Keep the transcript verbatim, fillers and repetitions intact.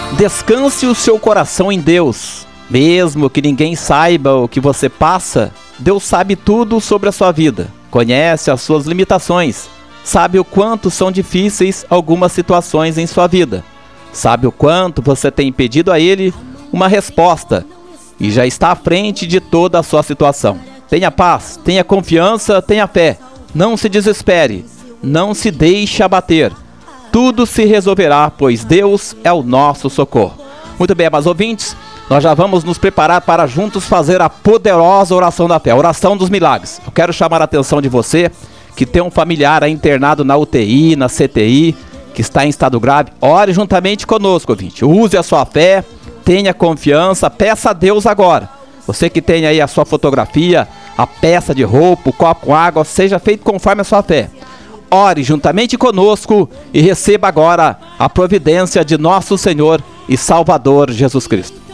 Descanse o seu coração em Deus. Mesmo que ninguém saiba o que você passa, Deus sabe tudo sobre a sua vida. Conhece as suas limitações. Sabe o quanto são difíceis algumas situações em sua vida. Sabe o quanto você tem pedido a Ele uma resposta e já está à frente de toda a sua situação. Tenha paz, tenha confiança, tenha fé. Não se desespere, não se deixe abater. Tudo se resolverá, pois Deus é o nosso socorro. Muito bem, amados ouvintes, nós já vamos nos preparar para juntos fazer a poderosa oração da fé, a oração dos milagres. Eu quero chamar a atenção de você que tem um familiar aí internado na U T I, na C T I, que está em estado grave. Ore juntamente conosco, ouvinte. Use a sua fé, tenha confiança, peça a Deus agora. Você que tem aí a sua fotografia, a peça de roupa, o copo com água, seja feito conforme a sua fé. Ore juntamente conosco e receba agora a providência de nosso Senhor e Salvador Jesus Cristo.